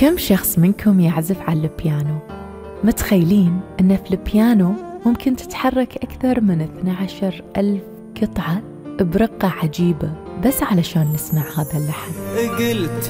كم شخص منكم يعزف على البيانو؟ متخيلين أن في البيانو ممكن تتحرك أكثر من 12,000 قطعة برقة عجيبة بس علشان نسمع هذا اللحن؟ قلت